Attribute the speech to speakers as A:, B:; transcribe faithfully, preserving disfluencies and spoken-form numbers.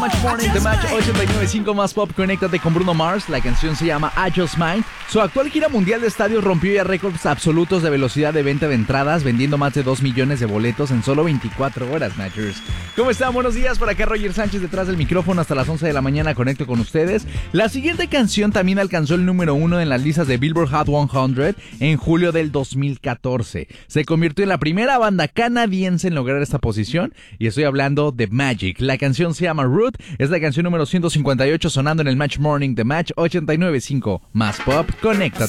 A: Match Morning, The Match ochenta y nueve punto cinco más pop. Conéctate con Bruno Mars. La canción se llama I Just Might. Su actual gira mundial de estadios rompió ya récords absolutos de velocidad de venta de entradas, vendiendo más de dos millones de boletos en solo veinticuatro horas, Matchers. ¿Cómo están? Buenos días, por acá Roger Sánchez detrás del micrófono hasta las once de la mañana. Conecto con ustedes. La siguiente canción también alcanzó el número uno en las listas de Billboard Hot cien en julio del dos mil catorce. Se convirtió en la primera banda canadiense en lograr esta posición y estoy hablando de Magic. La canción se llama Root. Es la canción número ciento cincuenta y ocho sonando en el Match Morning, The Match ochenta y nueve punto cinco más pop. Conéctate.